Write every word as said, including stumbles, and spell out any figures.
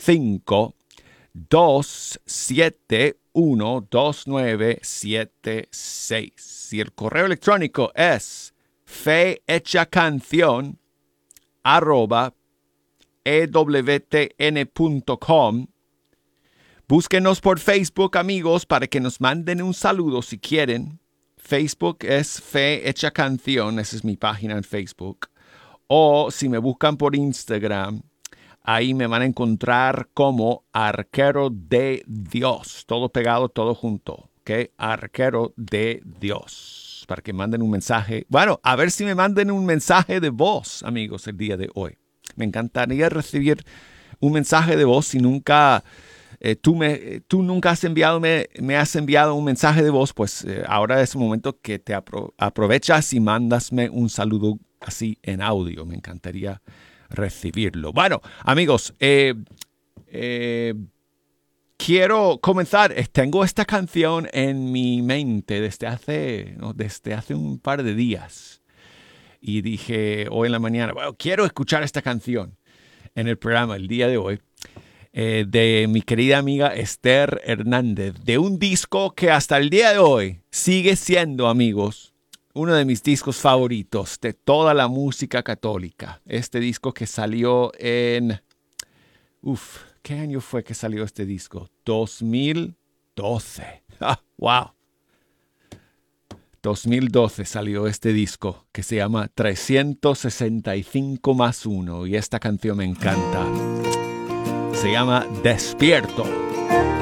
cinco, dos siete uno, dos nueve siete seis. Y el correo electrónico es fehechacanción arroba ewtn punto com. Búsquenos por Facebook, amigos, para que nos manden un saludo si quieren. Facebook es Fe Hecha Canción, esa es mi página en Facebook. O si me buscan por Instagram, ahí me van a encontrar como Arquero de Dios. Todo pegado, todo junto. ¿Ok? Arquero de Dios. Para que manden un mensaje. Bueno, a ver si me manden un mensaje de voz, amigos, el día de hoy. Me encantaría recibir un mensaje de voz si nunca... Eh, tú, me, tú nunca has enviado, me, me has enviado un mensaje de voz, pues eh, ahora es el momento que te apro- aprovechas y mandasme un saludo así en audio. Me encantaría recibirlo. Bueno, amigos, eh, eh, quiero comenzar. Tengo esta canción en mi mente desde hace, no, desde hace un par de días. Y dije hoy en la mañana, bueno, quiero escuchar esta canción en el programa el día de hoy. Eh, de mi querida amiga Esther Hernández, de un disco que hasta el día de hoy sigue siendo, amigos, uno de mis discos favoritos de toda la música católica. Este disco que salió en... Uf, ¿qué año fue que salió este disco? dos mil doce. Ah, wow. dos mil doce salió este disco que se llama trescientos sesenta y cinco más uno y esta canción me encanta. Se llama Despierto.